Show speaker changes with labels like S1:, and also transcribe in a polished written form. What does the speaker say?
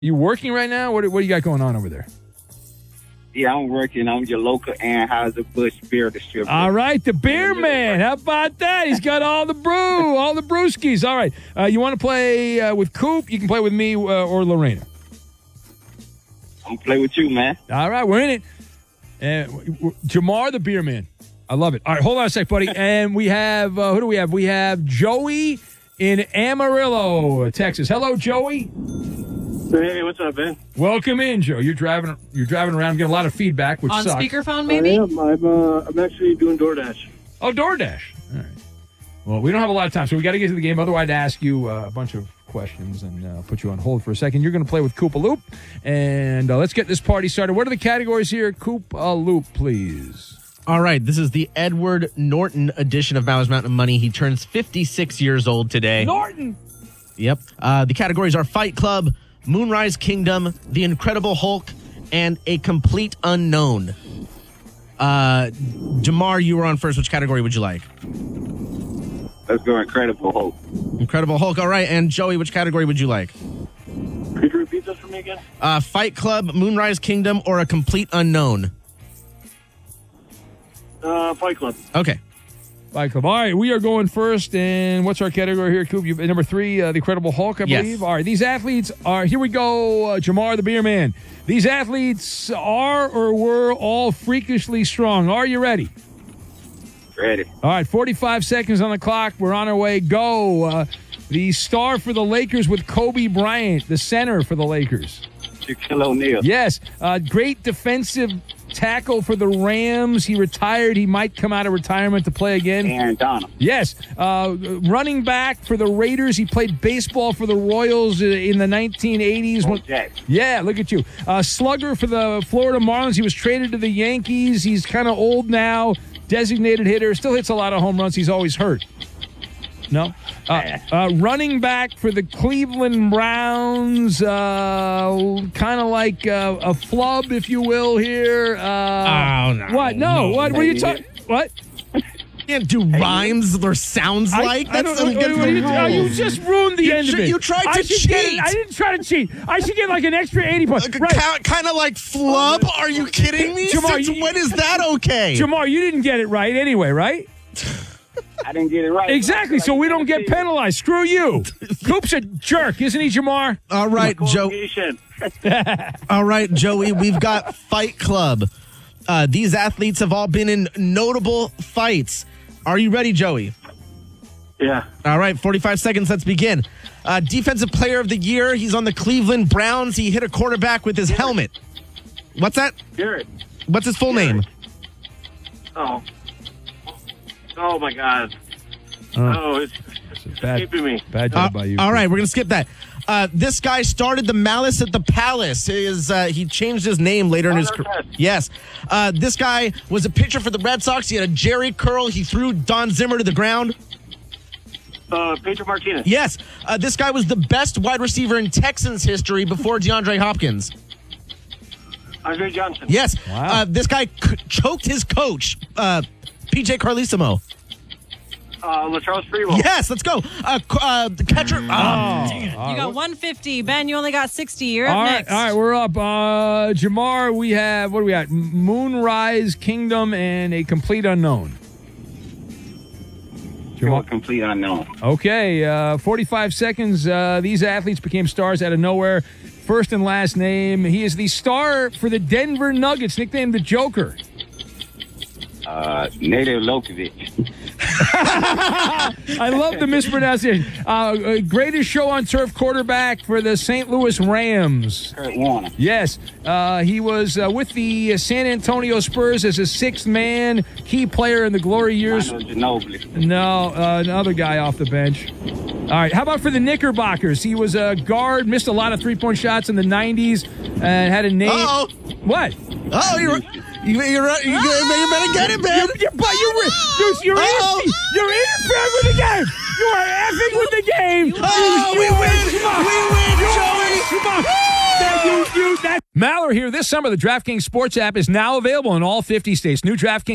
S1: You working right now? What do you got going on over there?
S2: Yeah, I'm working. I'm your local Anheuser-Busch beer distributor.
S1: All right, the beer man. How about that? He's got all the brew, all the brewskis. All right. You want to play with Coop? You can play with me or Lorena.
S2: I'm going to play with you, man.
S1: All right, we're in it. Jamar, the beer man. I love it. All right, hold on a sec, buddy. And we have, who do we have? We have Joey in Amarillo, Texas. Hello, Joey.
S3: Hey, what's up, man?
S1: Welcome in, Joe. You're driving around, getting a lot of feedback, which
S4: on
S1: sucks.
S4: speakerphone, maybe?
S3: I am. I'm actually doing DoorDash.
S1: Oh, DoorDash. All right. Well, we don't have a lot of time, so we got to get to the game. Otherwise, I'd ask you a bunch of questions and put you on hold for a second. You're going to play with Koopa Loop, and let's get this party started. What are the categories here? Koopa Loop, please.
S5: All right, this is the Edward Norton edition of Bowers Mountain Money. He turns 56 years old today.
S1: Norton!
S5: Yep. The categories are Fight Club, Moonrise Kingdom, The Incredible Hulk, and A Complete Unknown. Jamar, you were on first. Which category would you like?
S2: Let's go Incredible Hulk.
S5: Incredible Hulk. All right. And Joey, which category would you like?
S3: Could you repeat this for me again?
S5: Fight Club, Moonrise Kingdom, or A Complete Unknown?
S3: Fight Club.
S5: Okay.
S1: Fight Club. All right, we are going first, and what's our category here, Coop? Number 3, The Incredible Hulk, I believe.
S5: Yes.
S1: All right, these athletes are, here we go, Jamar the Beer Man. These athletes are or were all freakishly strong. Are you ready?
S2: Ready.
S1: All right, 45 seconds on the clock. We're on our way. Go. The star for the Lakers with Kobe Bryant, the center for the Lakers.
S2: Shaquille O'Neal.
S1: Yes. Great defensive tackle for the Rams. He retired. He might come out of retirement to play again.
S2: Aaron Donald.
S1: Yes. Running back for the Raiders. He played baseball for the Royals in the 1980s.
S2: Bo Jackson.
S1: Yeah, look at you. Slugger for the Florida Marlins. He was traded to the Yankees. He's kind of old now. Designated hitter. Still hits a lot of home runs. He's always hurt. No. Running back for the Cleveland Browns, kind of like a flub, if you will, here.
S5: No.
S1: What? No. What were you talking? What?
S5: You can't do rhymes or sounds like.
S1: I don't know. You just ruined the end of it.
S5: You tried to cheat.
S1: I didn't try to cheat. I should get like an extra 80 points. Right.
S5: Kind of like flub? Are you kidding me?
S1: Jamar,
S5: Since when is that okay?
S1: Jamar, you didn't get it right anyway, right?
S2: I didn't get it right.
S1: Exactly, so we don't get penalized. Screw you. Coop's a jerk, isn't he, Jamar?
S5: All right, Joe. All right, Joey, we've got Fight Club. These athletes have all been in notable fights. Are you ready, Joey?
S3: Yeah.
S5: All right, 45 seconds. Let's begin. Defensive Player of the Year. He's on the Cleveland Browns. He hit a quarterback with his helmet. What's that?
S3: Garrett.
S5: What's his full name?
S3: Oh, my God. It's escaping me.
S1: Bad job by you.
S5: All right, we're going to skip that. This guy started the Malice at the Palace. He changed his name later in his career. Yes. This guy was a pitcher for the Red Sox. He had a Jerry curl. He threw Don Zimmer to the ground.
S3: Pedro Martinez.
S5: Yes. This guy was the best wide receiver in Texans history before DeAndre Hopkins.
S3: Andre Johnson.
S5: Yes.
S1: Wow.
S5: This guy choked his coach, PJ Carlesimo.
S3: LaCharles Freeman.
S5: Yes, let's go. The catcher.
S4: You got 150. Ben, you only got 60. You're up next.
S1: All right, we're up. Jamar, we have, what do we got? Moonrise Kingdom and A Complete Unknown.
S2: Jamar. Complete Unknown.
S1: Okay, 45 seconds. These athletes became stars out of nowhere. First and last name. He is the star for the Denver Nuggets, nicknamed the Joker.
S2: Native Lokovic.
S1: I love the mispronunciation. Greatest show on turf quarterback for the St. Louis Rams.
S2: Kurt Warner.
S1: Yes. He was with the San Antonio Spurs as a sixth man, key player in the glory years. No, another guy off the bench. All right. How about for the Knickerbockers? He was a guard, missed a lot of three-point shots in the 90s, and had a name.
S5: Uh-oh.
S1: What?
S5: Oh, you better get it, man.
S1: You're interfering with the game. You are effing with the game.
S5: We win.
S1: Come on. Maller here. This summer, the DraftKings Sports app is now available in all 50 states. New DraftKings